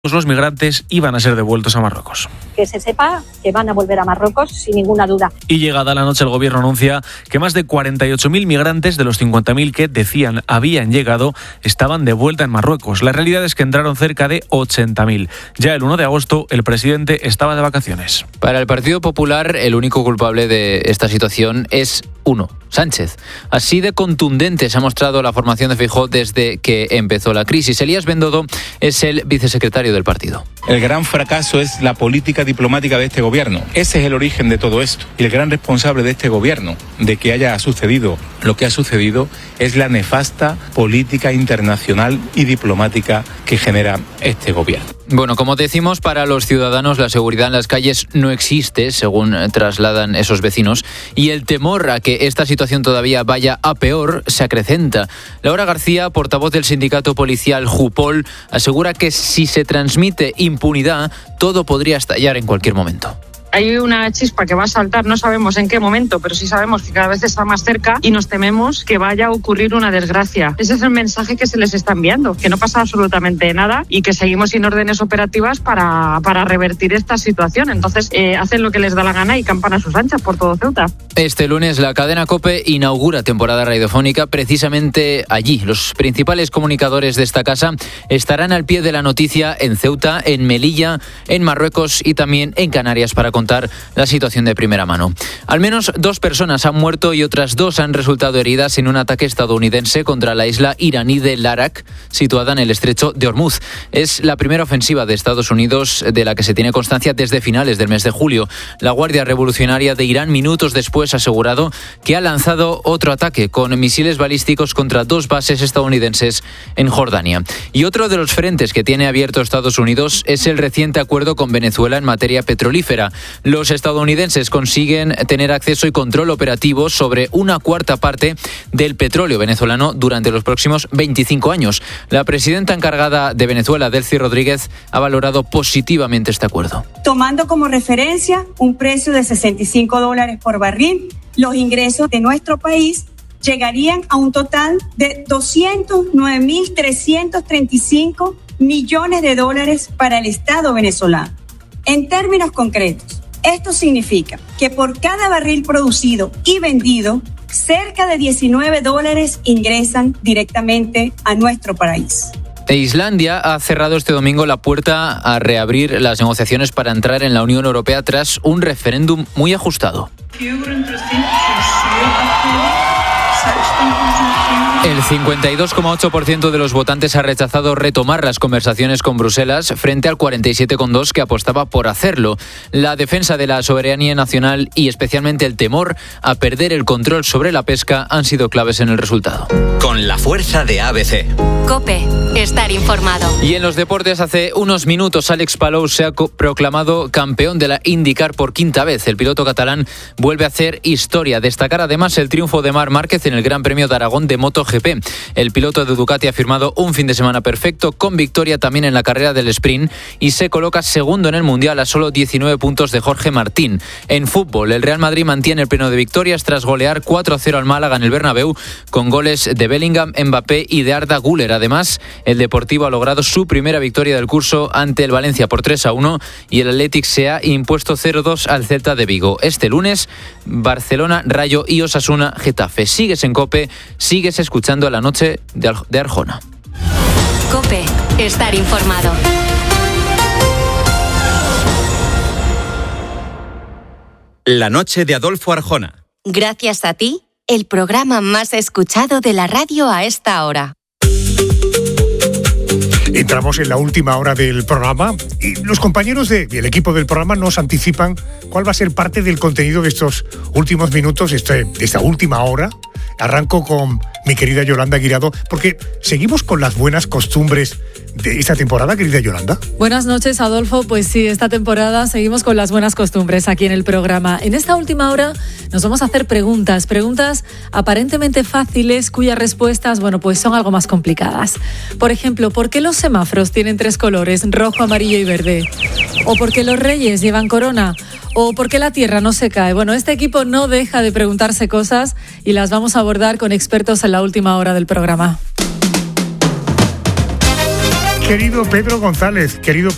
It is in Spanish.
los migrantes iban a ser devueltos a Marruecos. Que se sepa que van a volver a Marruecos sin ninguna duda. Y llegada la noche, el gobierno anuncia que más de 48.000 migrantes de los 50.000 que decían habían llegado estaban de vuelta en Marruecos. La realidad es que entraron cerca de 80.000. Ya el 1 de agosto el presidente estaba de vacaciones. Para el Partido Popular, el único culpable de esta situación es Sánchez. Así de contundente se ha mostrado la formación de Feijóo desde que empezó la crisis. Elías Bendodo es el vicesecretario del partido. El gran fracaso es la política diplomática de este gobierno. Ese es el origen de todo esto. Y el gran responsable de este gobierno, de que haya sucedido lo que ha sucedido, es la nefasta política internacional y diplomática que genera este gobierno. Bueno, como decimos, para los ciudadanos la seguridad en las calles no existe, según trasladan esos vecinos, y el temor a que esta situación todavía vaya a peor se acrecenta. Laura García, portavoz del sindicato policial Jupol, asegura que si se transmite impunidad, todo podría estallar en cualquier momento. Hay una chispa que va a saltar, no sabemos en qué momento, pero sí sabemos que cada vez está más cerca y nos tememos que vaya a ocurrir una desgracia. Ese es el mensaje que se les está enviando, que no pasa absolutamente nada y que seguimos sin órdenes operativas para revertir esta situación. Entonces hacen lo que les da la gana y campan a sus anchas por todo Ceuta. Este lunes la cadena COPE inaugura temporada radiofónica precisamente allí. Los principales comunicadores de esta casa estarán al pie de la noticia en Ceuta, en Melilla, en Marruecos y también en Canarias para contar la situación de primera mano. Al menos 2 personas han muerto y otras 2 han resultado heridas en un ataque estadounidense contra la isla iraní de Larak, situada en el estrecho de Hormuz. Es la primera ofensiva de Estados Unidos de la que se tiene constancia desde finales del mes de julio. La Guardia Revolucionaria de Irán, minutos después, ha asegurado que ha lanzado otro ataque con misiles balísticos contra 2 bases estadounidenses en Jordania. Y otro de los frentes que tiene abierto Estados Unidos es el reciente acuerdo con Venezuela en materia petrolífera. Los estadounidenses consiguen tener acceso y control operativo sobre 1/4 parte del petróleo venezolano durante los próximos 25 años. La presidenta encargada de Venezuela, Delcy Rodríguez, ha valorado positivamente este acuerdo. Tomando como referencia un precio de $65 por barril, los ingresos de nuestro país llegarían a un total de $209.335 millones para el Estado venezolano. En términos concretos, esto significa que por cada barril producido y vendido, cerca de $19 ingresan directamente a nuestro país. Islandia ha cerrado este domingo la puerta a reabrir las negociaciones para entrar en la Unión Europea tras un referéndum muy ajustado. El 52,8% de los votantes ha rechazado retomar las conversaciones con Bruselas frente al 47,2% que apostaba por hacerlo. La defensa de la soberanía nacional y especialmente el temor a perder el control sobre la pesca han sido claves en el resultado. Con la fuerza de ABC. COPE. Estar informado. Y en los deportes, hace unos minutos Alex Palou se ha proclamado campeón de la IndyCar por 5ª vez. El piloto catalán vuelve a hacer historia. Destacar además el triunfo de Marc Márquez en el Gran Premio de Aragón de MotoGP. El piloto de Ducati ha firmado un fin de semana perfecto, con victoria también en la carrera del sprint, y se coloca segundo en el Mundial a solo 19 puntos de Jorge Martín. En fútbol, el Real Madrid mantiene el pleno de victorias tras golear 4-0 al Málaga en el Bernabéu, con goles de Bellingham, Mbappé y de Arda Güler. Además, el Deportivo ha logrado su primera victoria del curso ante el Valencia por 3-1 y el Athletic se ha impuesto 0-2 al Celta de Vigo. Este lunes, Barcelona, Rayo y Osasuna, Getafe. Sigues en COPE, sigues escuchando La Noche de Arjona. COPE. Estar informado. La Noche de Adolfo Arjona. Gracias a ti, el programa más escuchado de la radio a esta hora. Entramos en la última hora del programa y los compañeros del equipo del programa nos anticipan cuál va a ser parte del contenido de estos últimos minutos, de esta última hora. Arranco con mi querida Yolanda Guirado, porque seguimos con las buenas costumbres de esta temporada, querida Yolanda. Buenas noches, Adolfo. Pues sí, esta temporada seguimos con las buenas costumbres aquí en el programa. En esta última hora nos vamos a hacer preguntas aparentemente fáciles, cuyas respuestas, pues son algo más complicadas. Por ejemplo, ¿por qué los semáforos tienen 3 colores, rojo, amarillo y verde? ¿O por qué los reyes llevan corona? ¿O por qué la tierra no se cae? Bueno, este equipo no deja de preguntarse cosas y las vamos a abordar con expertos en la última hora del programa. Querido Pedro González, querido